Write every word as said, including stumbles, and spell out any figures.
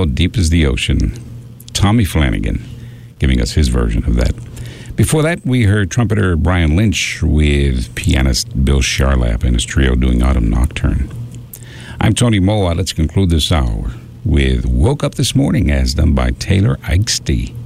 called Deep as the Ocean. Tommy Flanagan giving us his version of that. Before that, we heard trumpeter Brian Lynch with pianist Bill Charlap and his trio doing Autumn Nocturne. I'm Tony Moa. Let's conclude this hour with Woke Up This Morning, as done by Taylor Eichste.